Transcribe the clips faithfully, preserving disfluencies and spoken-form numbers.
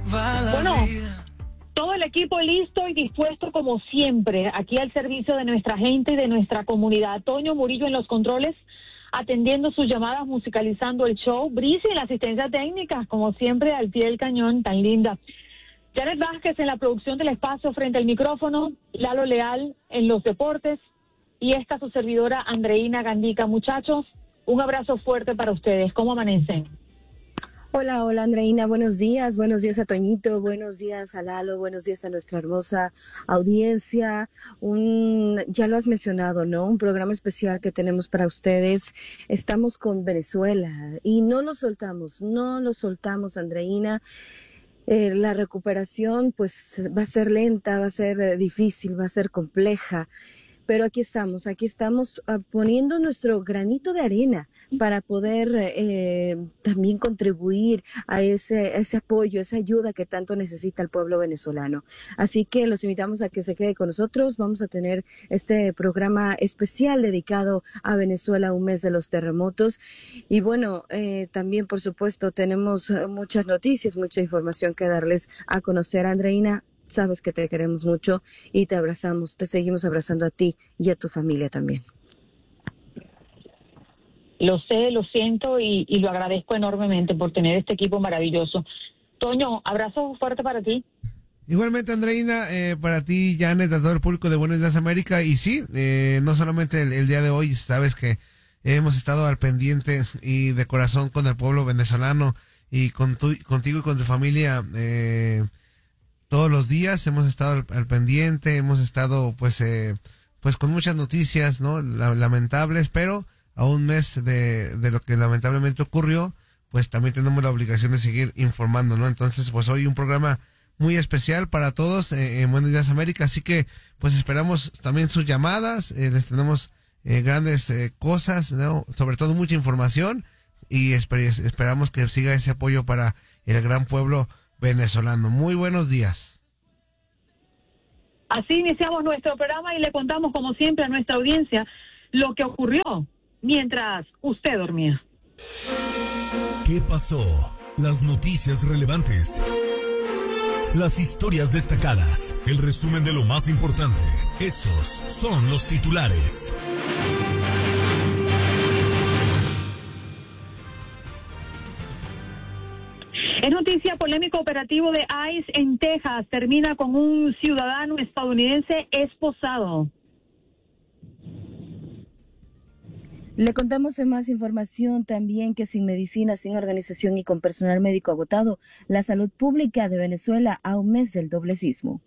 Bueno, todo el equipo listo y dispuesto como siempre, aquí al servicio de nuestra gente y de nuestra comunidad. Toño Murillo en los controles, atendiendo sus llamadas, musicalizando el show. Brice en la asistencia técnica, como siempre, al pie del cañón, tan linda. Jared Vázquez en la producción del espacio frente al micrófono, Lalo Leal en los deportes, y esta su servidora Andreina Gandica. Muchachos, un abrazo fuerte para ustedes. ¿Cómo amanecen? Hola, hola Andreina, buenos días, buenos días a Toñito, buenos días a Lalo, buenos días a nuestra hermosa audiencia. Un, ya lo has mencionado, ¿no? Un programa especial que tenemos para ustedes. Estamos con Venezuela y no lo soltamos, no lo soltamos, Andreina. Eh, la recuperación pues va a ser lenta, va a ser eh, difícil, va a ser compleja. Pero aquí estamos, aquí estamos uh, poniendo nuestro granito de arena para poder eh, también contribuir a ese, ese apoyo, esa ayuda que tanto necesita el pueblo venezolano. Así que los invitamos a que se quede con nosotros. Vamos a tener este programa especial dedicado a Venezuela, un mes de los terremotos. Y bueno, eh, también por supuesto tenemos muchas noticias, mucha información que darles a conocer, Andreina. Sabes que te queremos mucho y te abrazamos, te seguimos abrazando a ti y a tu familia también. Lo sé, lo siento y, y lo agradezco enormemente por tener este equipo maravilloso. Toño, abrazo fuerte para ti. Igualmente, Andreina, eh, para ti, Janet, a todo el público de Buenos Días América. Y sí, eh, no solamente el, el día de hoy, sabes que hemos estado al pendiente y de corazón con el pueblo venezolano y con tu, contigo y con tu familia, eh, todos los días hemos estado al, al pendiente, hemos estado pues eh, pues con muchas noticias, ¿no? La, lamentables, pero a un mes de, de lo que lamentablemente ocurrió, pues también tenemos la obligación de seguir informando, ¿no? Entonces, pues hoy un programa muy especial para todos eh, en Buenos Días América, así que pues esperamos también sus llamadas, eh, les tenemos eh, grandes eh, cosas, ¿no? Sobre todo mucha información y esper esperamos que siga ese apoyo para el gran pueblo venezolano. Muy buenos días. Así iniciamos nuestro programa y le contamos como siempre a nuestra audiencia lo que ocurrió mientras usted dormía. ¿Qué pasó? Las noticias relevantes, las historias destacadas, el resumen de lo más importante. Estos son los titulares. Es noticia, polémico operativo de ICE en Texas termina con un ciudadano estadounidense esposado. Le contamos en más información también que sin medicina, sin organización y con personal médico agotado, la salud pública de Venezuela a un mes del doble sismo.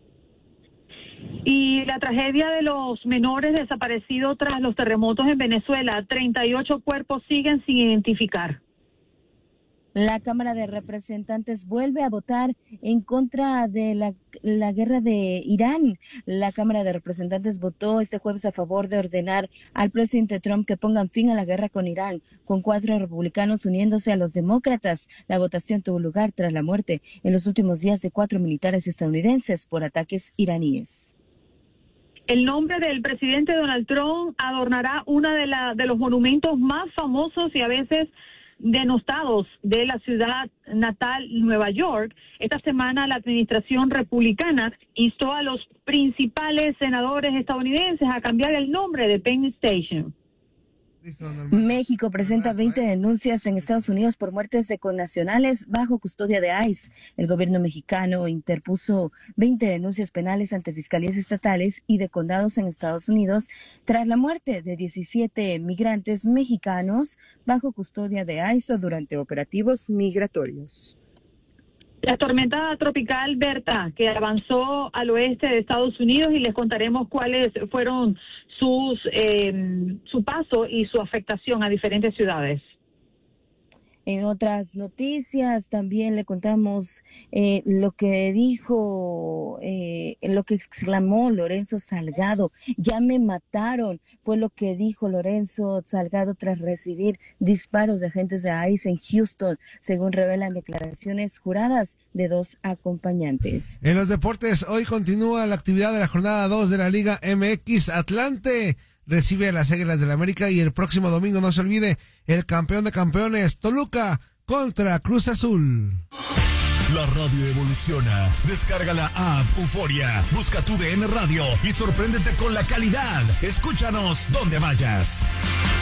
Y la tragedia de los menores desaparecidos tras los terremotos en Venezuela, treinta y ocho cuerpos siguen sin identificar. La Cámara de Representantes vuelve a votar en contra de la, la guerra de Irán. La Cámara de Representantes votó este jueves a favor de ordenar al presidente Trump que pongan fin a la guerra con Irán, con cuatro republicanos uniéndose a los demócratas. La votación tuvo lugar tras la muerte en los últimos días de cuatro militares estadounidenses por ataques iraníes. El nombre del presidente Donald Trump adornará uno de, la, de los monumentos más famosos y a veces denostados de la ciudad natal, Nueva York. Esta semana la administración republicana instó a los principales senadores estadounidenses a cambiar el nombre de Penn Station. México presenta veinte denuncias en Estados Unidos por muertes de connacionales bajo custodia de ICE. El gobierno mexicano interpuso veinte denuncias penales ante fiscalías estatales y de condados en Estados Unidos tras la muerte de diecisiete migrantes mexicanos bajo custodia de ICE durante operativos migratorios. La tormenta tropical Berta, que avanzó al oeste de Estados Unidos, y les contaremos cuáles fueron sus eh, su paso y su afectación a diferentes ciudades. En otras noticias también le contamos eh, lo que dijo, eh, lo que exclamó Lorenzo Salgado. Ya me mataron, fue lo que dijo Lorenzo Salgado tras recibir disparos de agentes de ICE en Houston, según revelan declaraciones juradas de dos acompañantes. En los deportes, hoy continúa la actividad de la jornada dos de la Liga M X. Atlante recibe a las Águilas del la América y el próximo domingo, no se olvide, el campeón de campeones, Toluca, contra Cruz Azul. La radio evoluciona. Descarga la app Euforia, busca tu D N Radio y sorpréndete con la calidad. Escúchanos donde vayas.